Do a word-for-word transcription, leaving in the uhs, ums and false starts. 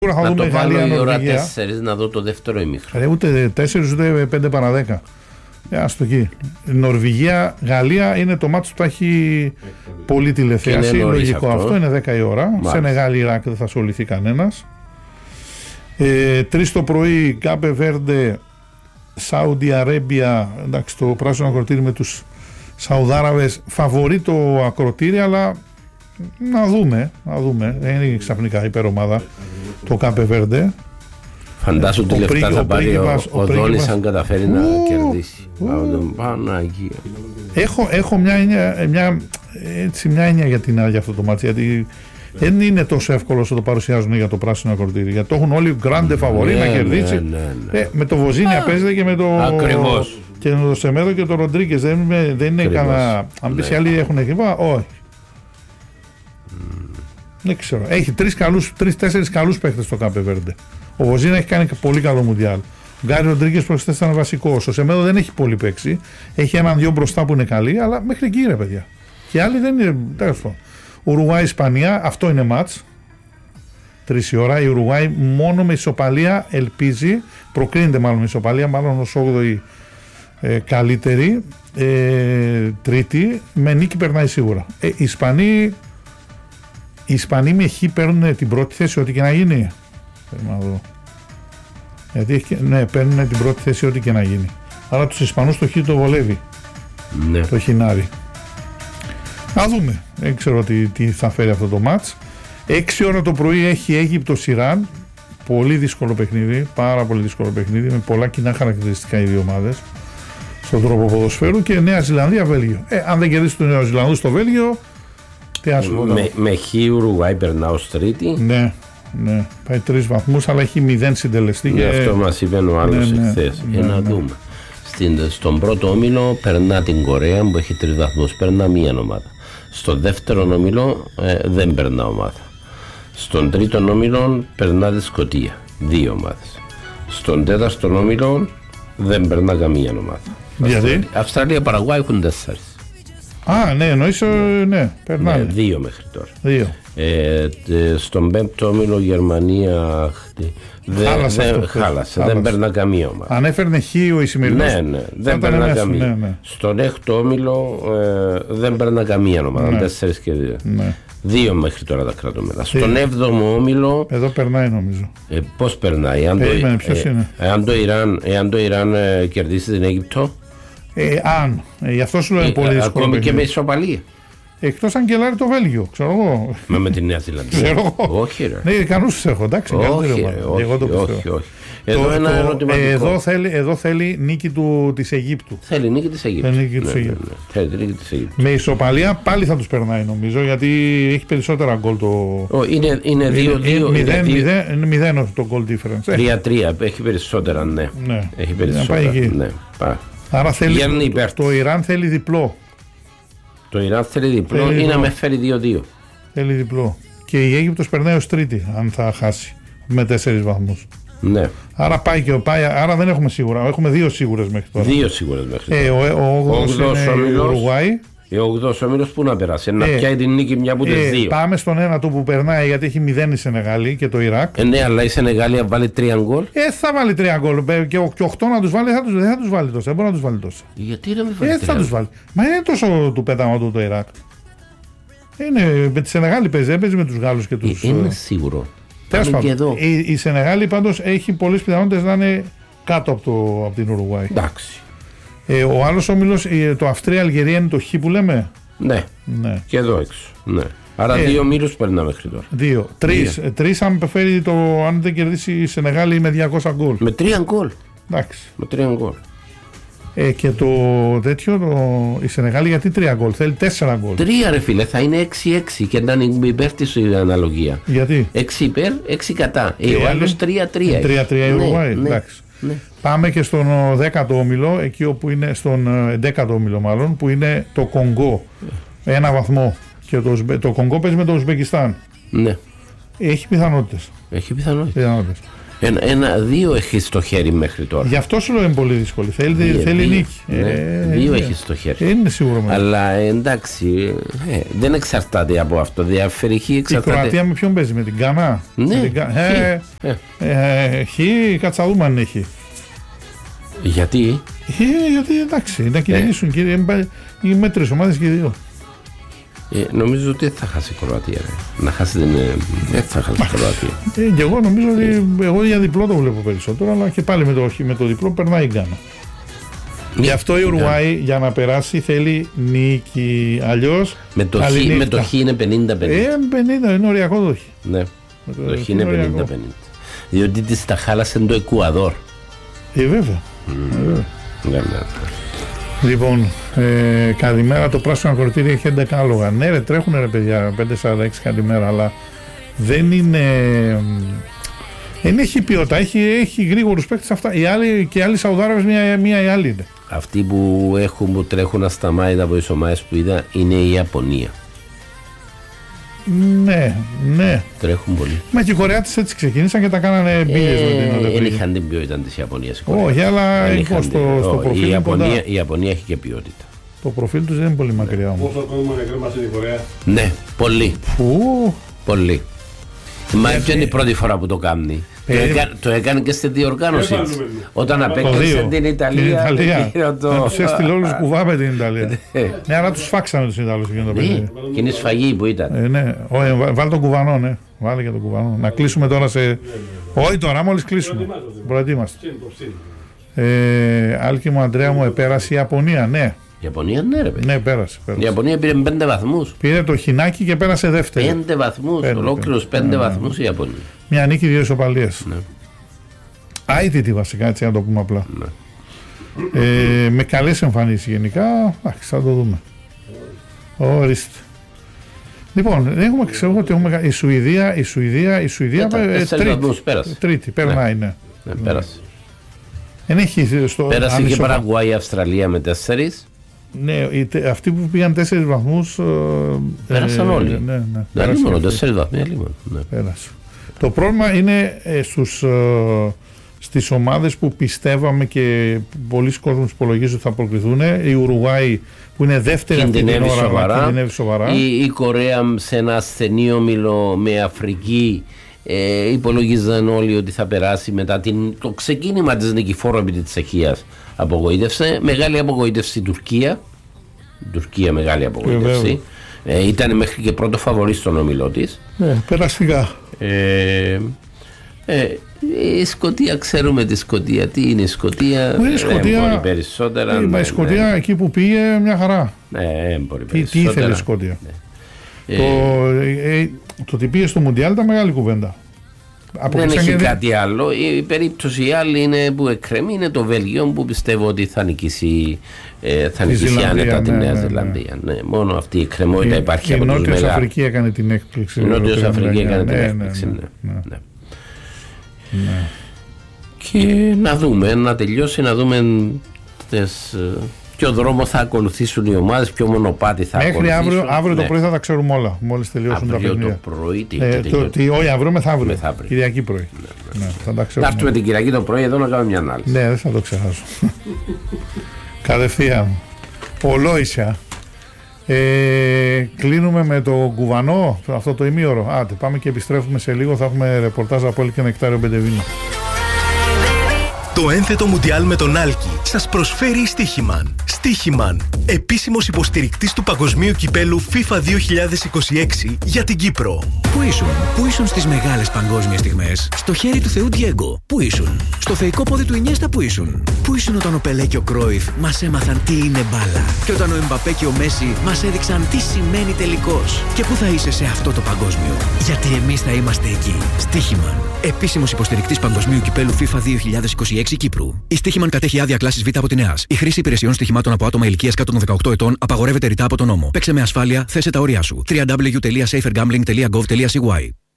Θα να δούμε το βάλω η ώρα Γαλλία, τέσσερις να δω το δεύτερο ημίχρονο. Ούτε τέσσερις ούτε πέντε παρά δέκα. Άστο εκεί. Νορβηγία, Γαλλία είναι το μάτσο που θα έχει πολύ τηλεθέαση. Λογικό αυτό. αυτό, είναι δέκα η ώρα. Σενεγάλη, Ιράκ δεν θα ασχοληθεί κανένας. Ε, τρεις το πρωί, Κάμπε Βέρντε, Σάουντι Αρέμπια. Εντάξει, το πράσινο ακροτήρι με τους Σαουδάραβες. Φαβορεί το ακροτήρι, αλλά να δούμε. Να δούμε. Δεν είναι ξαφνικά υπερομάδα το Κάμπε Βέρντε. Φαντάσου τι λεφτά θα πάρει ο, ο, ο Δόνης αν καταφέρει να κερδίσει. Έχω, έχω μια έννοια, μια, έτσι, μια έννοια για, την, για αυτό το μάτι, γιατί δεν είναι τόσο εύκολο όσο το παρουσιάζουν για το πράσινο ακροτήρι. Γιατί το έχουν όλοι γκράντε φαβορί να κερδίσει. Ναι, ναι, ναι. Ε, με το Βοζίνια παίζεται και με το. Ακριβώς. Και με το Σεμέδο και το Ροντρίγκες. Δεν, δεν είναι κανένα. Αν πει οι άλλοι έχουν εκκριμά, όχι. Mm. Δεν ξέρω. Έχει τρεις-τέσσερις καλούς παίχτες στο Κάμπε Βέρντε. Ο Βοζίνα έχει κάνει πολύ καλό μουντιάλ. Ο Γκάρι Ροντρίγκες προσθέτει ήταν βασικός. Ο Σεμέδο δεν έχει πολύ παίξει. Έχει έναν-δυο μπροστά που είναι καλοί, αλλά μέχρι εκεί ρε παιδιά. Και άλλοι δεν είναι. Τέλος πάντων. Ουρουγουάη Ισπανία, αυτό είναι μάτς. Τρεις η ώρα. Η Ουρουγουάη μόνο με ισοπαλία ελπίζει. Προκρίνεται μάλλον με ισοπαλία, μάλλον ως όγδοη ε, καλύτερη. Ε, τρίτη. Με νίκη περνάει σίγουρα. Ε, οι Ισπανοί. Οι Ισπανοί με χ παίρνουν την πρώτη θέση, ό,τι και να γίνει. Πρέπει να δω. Γιατί έχει, ναι, παίρνουν την πρώτη θέση, ό,τι και να γίνει. Άρα τους Ισπανούς το χ το βολεύει. Ναι. Το χινάρι. Να δούμε. Δεν ξέρω τι, τι θα φέρει αυτό το μάτς. έξι ώρα το πρωί έχει Αίγυπτος Ιράν. Πολύ δύσκολο παιχνίδι. Πάρα πολύ δύσκολο παιχνίδι. Με πολλά κοινά χαρακτηριστικά οι δύο ομάδες στον τρόπο ποδοσφαίρου. Και Νέα Ζηλανδία Βέλγιο. Ε, αν δεν κερδίσει τον Νέο Ζηλανδού στο Βέλγιο. Τι ας πω. Με, με χ Ουρουγουάη περνά ως τρίτη. Ναι. Ναι, πάει τρεις βαθμούς, αλλά έχει μηδέν συντελεστή. Ναι, και... αυτό μας είπε ο άλλος ναι, εχθές. Ναι, ε, να ναι. δούμε. Στην, στον πρώτο όμιλο περνά την Κορέα που έχει τρεις βαθμούς, περνά μία ομάδα. Στο δεύτερο όμιλο ε, δεν περνά ομάδα. Στον τρίτο όμιλο περνά τη Σκωτία, δύο ομάδες. Στον τέταρτο όμιλο δεν περνά καμία ομάδα. Γιατί? Αυστραλία, Παραγουάη έχουν τέσσερις. Α, ναι, εννοείς, ναι, περνάνε. Ναι, δύο μέχρι τώρα. Δύο. Ε, στον πέμπτο όμιλο Γερμανία δε, χάλασε, δε, αυτό, χάλασε χάλασε. Δεν περνά καμία ομάδα. Αν έφερνε χ ο Ισημερινός, ναι, ναι, δεν περνά καμία. Ναι, ναι. Στον έκτο όμιλο ε, δεν περνά καμία ομάδα. Ναι. Τέσσερις και δύο. Ναι. Δύο μέχρι τώρα τα κρατούμενα. Στον έβδομο όμιλο. Εδώ περνάει νομίζω. Ε, πώς περνάει, εάν, Περίμενε, το, ε, εάν το Ιράν, εάν το Ιράν ε, κερδίσει την Αίγυπτο. Ε, αν, ε, γι' αυτό σου λέω είναι πολύ δύσκολο. Ακόμη και με ισοπαλία. Εκτός αν κελάρει το Βέλγιο, ξέρω εγώ. Μα με τη Νέα Ζηλανδία. Ξέρω εγώ. Όχι, ρε. Ναι, ικανούς τους έχω, εντάξει. Όχι, ρε, όχι, εγώ το όχι, όχι. Εδώ, το, ένα το, εδώ, θέλει, εδώ θέλει νίκη του, της Αιγύπτου. Θέλει νίκη της Αιγύπτου. Θέλει νίκη της ναι, Αιγύπτου. Ναι, ναι. Θέλει νίκη της Αιγύπτου. Με ισοπαλία πάλι θα τους περνάει νομίζω, γιατί έχει περισσότερα γκολ το. Oh, είναι είναι δύο δύο. Είναι μηδέν το goal difference. τρία τρία, έχει περισσότερα, ναι. ναι. Έχει περισσότερα. Ναι, άρα θέλει, το Ιράν θέλει διπλό. Το Ιράν θέλει διπλό θέλει ή διπλό. Να με φέρει δύο δύο. Θέλει διπλό. Και η Αίγυπτος περνάει ως τρίτη, αν θα χάσει με τέσσερις βαθμούς. Ναι. Άρα πάει και πάει, άρα δεν έχουμε σίγουρα. Έχουμε δύο σίγουρες μέχρι τώρα. Δύο σίγουρες μέχρι τώρα. Ε, ο όγδοος είναι η Ουρουγουάη. Ο όγδοος όμιλος που να περάσει, ε, να πιάει την νίκη μια από τις ε, δύο. Πάμε στον ένα του που περνάει, γιατί έχει μηδέν η Σενεγάλη και το Ιράκ. Ε, ναι, αλλά η Σενεγάλη θα βάλει τρία γκολ. Ε, θα βάλει τρία γκολ. Και οκτώ να τους βάλει, θα τους, δεν θα τους βάλει τόσα. Δεν μπορεί να τους βάλει τόσα. Γιατί να μην βάλει. Ε, θα τους βάλει. Μα είναι τόσο του πέταματο το Ιράκ. Είναι, με τη Σενεγάλη παίζει, παίζει με τους Γάλλους και τους. Ε, είναι σίγουρο. Τέλος πάντων. Η, η Σενεγάλη πάντως έχει πολλές πιθανότητες να είναι κάτω από, το, από την Ουρουγουάη. Εντάξει. Ε, ο άλλος όμιλος, το Αυστρία-Αλγερία είναι το χ που λέμε. Ναι. ναι. Και εδώ έξω. Ναι. Άρα ε, δύο μήλους περνά μέχρι τώρα. Δύο. Τρεις, τρεις αν, το, αν δεν κερδίσει η Σενεγάλη με διακόσια γκολ. Με τρία γκολ. Εντάξει. Με τρία γκολ. Ε, και το τέτοιο, το, η Σενεγάλη γιατί τρία γκολ, θέλει τέσσερα γκολ. Τρία ρε φίλε, θα είναι έξι έξι και να είναι υπέρ της αναλογία. Γιατί? έξι υπέρ, έξι κατά. Ε, ο άλλος τρία τρία. τρία τρία η Ουρουγουάη, ναι, εντάξει. Ναι. Πάμε και στον δέκατο όμιλο, εκεί όπου είναι, στον έντεκατο όμιλο μάλλον, που είναι το Κονγκό. Ένα βαθμό. Και το, το Κονγκό παίζει με το Ουσμπεκιστάν. Ναι. Έχει πιθανότητες. Έχει πιθανότητες. πιθανότητες. Ένα, ένα, δύο έχει στο χέρι μέχρι τώρα. Γι' αυτό σου λέω είναι πολύ δύσκολη. Θέλει, δύο, θέλει δύο, νίκη. Ναι, ε, δύο ε, έχει στο χέρι. Είναι σίγουρο. Αλλά εντάξει, ε, δεν εξαρτάται από αυτό. Διαφέρει. Εξαρτάται... Η Κροατία με ποιον παίζει, με την Γκάνα. Ναι. Με την... Ε, ε, ε, χ, κάτσα δούμε αν έχει. Γιατί? Ε, γιατί εντάξει, να κυνηγήσουν. Ε. Κύριε, με τρεις ομάδες και δύο. Ε, νομίζω ότι δεν θα χάσει η Κροατία. Ρε. Να χάσει την. Δεν θα χάσει η Κροατία. Ε, και εγώ νομίζω ότι. Εγώ για διπλό το βλέπω περισσότερο, αλλά και πάλι με το, με το διπλό περνάει η Γκάνα. Γι' αυτό η Ουρουάη για να περάσει θέλει νίκη. Αλλιώς. Με το, χ, με το χ είναι πενήντα πενήντα. Ε, πενήντα είναι οριακό το χ. Ναι. Με το, το χ είναι πενήντα πενήντα. Διότι τη τα χάλασε το Εκουαδόρ. Ε, βέβαια. Mm. Ε, βέβαια. Ναι, ναι. Λοιπόν, ε, καλημέρα. Το πράσινο ακροτήρι έχει έντεκα άλογα. Ναι, ρε, τρέχουν ρε παιδιά πέντε σαράντα έξι καλημέρα, αλλά δεν είναι. Δεν έχει ποιότητα. Έχει, έχει γρήγορους παίκτες αυτά. Οι άλλοι και οι άλλοι Σαουδάραβες μία, μία ή άλλη είναι. Αυτοί που έχουν που τρέχουν ασταμάτητα από τις ομάδες που είδα είναι η Ιαπωνία. Ναι, ναι. Τρέχουν πολύ. Μα και οι Κορεάτες έτσι ξεκίνησαν και τα κάνανε μπίλες ε, με την Ολυμπιακή. Δεν είχαν την ποιότητα της Ιαπωνίας. Όχι, αλλά στο, στο προφίλ η Ιαπωνία, η Ιαπωνία έχει και ποιότητα. Το προφίλ τους δεν είναι πολύ μακριά όμως. Πόσο ακόμα νεκρέμασε η Κορέα? Ναι, πολύ. Φου. Πολύ. Μα ποια είναι η πρώτη φορά που το κάνει? Το, έκα, το έκανε και στην διοργάνωση. Όταν απέκτησε την Ιταλία. Την Ιταλία. Το... Να τους έστειλε όλους κουβά με την Ιταλία. Ναι, αλλά τους φάξανε τους Ιταλούς. Ναι, και είναι σφαγή που ήταν. Ε, ναι. Ω, βάλε τον κουβανό, ναι. Βάλε και τον κουβανό. Να κλείσουμε τώρα σε... Όχι τώρα, μόλις κλείσουμε. Προετοίμαστε. Ε, Άλκη μου, Αντρέα μου, επέρασε η Ιαπωνία, ναι. Η Ιαπωνία, ναι, ρε παιδί. Ναι, πέρασε, πέρασε. Η Ιαπωνία πήρε πέντε βαθμούς. Πήρε το χινάκι και πέρασε δεύτερη. Πέντε βαθμούς, ολόκληρους πέντε ναι, βαθμούς η Ιαπωνία. Μια νίκη, δύο ισοπαλίες. Ναι. Άιτητη βασικά, έτσι να το πούμε απλά. Ναι. Ε, με καλές εμφανίσεις γενικά, άχι, θα το δούμε. Ορίστε. Λοιπόν, έχουμε, ξέρω ότι έχουμε η Σουηδία, η Σουηδία, η Σουηδία ε, τρίτη, τρίτη, περνάει, ναι. ναι, ναι πέρασε. Έχει στο, πέρασε και Παραγουάη η Αυστραλία με τέσσερις. Ναι, αυτοί που πήγαν τέσσερις βαθμούς πέρασαν ε, όλοι. Ναι, ναι, ναι, δεν είναι μόνο τέσσερις βαθμοί, ναι. Πέρασε. Το πρόβλημα είναι ε, στους, ε, στις ομάδες που πιστεύαμε και πολλοί κόσμος υπολογίζουν ότι θα προκριθούν. Η Ουρουγουάη που είναι δεύτερη αυτή την ώρα, σοβαρά. κινδυνεύει σοβαρά. Η, η Κορέα σε ένα ασθενή όμιλο με Αφρική. Ε, υπολογίζαν όλοι ότι θα περάσει μετά την, το ξεκίνημα της νικηφόρου επί της Τσεχίας. Απογοήτευσε. Μεγάλη απογοήτευση η Τουρκία. Η Τουρκία μεγάλη απογοήτευση. Ε, ήταν μέχρι και πρώτο φαβορί στον όμιλό της. Ναι, περαστικά. Ε, ε, η Σκωτία, ξέρουμε τη Σκωτία. Τι είναι η Σκωτία? Είναι η Σκωτία. Μπορεί περισσότερα. Ε, ναι, η Σκωτία ναι. Εκεί που πήγε μια χαρά. Ναι, μπορεί τι, τι ήθελε η Σκωτία? Ναι. Το, ε, ε, το ότι πήγε στο Μουντιάλ ήταν μεγάλη κουβέντα. Δεν έχει και... κάτι άλλο. Η περίπτωση η άλλη είναι που εκκρεμεί είναι το Βέλγιο που πιστεύω ότι θα νικήσει, ε, θα νικήσει άνετα τη Νέα Ζηλανδία. Ναι, ναι. Μόνο αυτή η εκκρεμότητα υπάρχει η από τους μεγάλους. Η Νότιος Αφρική έκανε την έκπληξη. Η Νότιος Αφρική έκανε την έκπληξη. Ναι, ναι, ναι. Ναι. Ναι. Και να δούμε, να τελειώσει, να δούμε τις, ποιο δρόμο θα ακολουθήσουν οι ομάδες, ποιο μονοπάτι θα μέχρι ακολουθήσουν. Μέχρι αύριο, αύριο ναι. το πρωί θα τα ξέρουμε όλα, μόλις τελειώσουν αύριο τα παιχνίδια. το πρωί, τι, ε, τι, το, τι, όχι αύριο μεθαύριο, μεθαύριο. Κυριακή πρωί. Ναι, ναι. Ναι, θα τα ξέρουμε. Να έρθουμε την Κυριακή το πρωί εδώ να κάνουμε μια ανάλυση. Ναι, δεν θα το ξεχάσω. Κατευθείαν. Ολόησια. Ε, κλείνουμε με το κουβανό, αυτό το ημίωρο. Άντε, πάμε και επιστρέφουμε σε λίγο. Θα έχουμε ρεπορτάζ από όλη και Νεκτάριο Μπεντεβίνο. Το ένθετο Μουντιάλ με τον Άλκη σας προσφέρει η Στίχημαν. Στίχημαν, επίσημος υποστηρικτής του παγκοσμίου κυπέλου FIFA δύο χιλιάδες είκοσι έξι για την Κύπρο. Πού ήσουν, πού ήσουν στις μεγάλες παγκόσμιες στιγμές? Στο χέρι του Θεού Ντιέγκο. Πού ήσουν? Στο θεϊκό πόδι του Ινιέστα. Πού ήσουν? Πού ήσουν όταν ο Πελέ και ο Κρόιφ μας έμαθαν τι είναι μπάλα? Και όταν ο Εμπαπέ και ο Μέση μας έδειξαν τι σημαίνει τελικός? Και πού θα είσαι σε αυτό το παγκόσμιο? Γιατί εμείς θα είμαστε εκεί. Στίχημαν, επίσημος υποστηρικτής παγκοσμίου κυπέλου FIFA δύο χιλιάδες είκοσι έξι Κύπρου. Η Στίχημαν κατέχει άδεια κλάσης Β από την ΕΑΣ. Η χρήση υπηρεσιών στοιχημάτων από άτομα ηλικίας κάτω των δεκαοκτώ ετών απαγορεύεται ρητά από τον νόμο. Παίξε με ασφάλεια, θέσε τα όρια σου. double-u double-u double-u τελεία safer gambling τελεία gov τελεία c y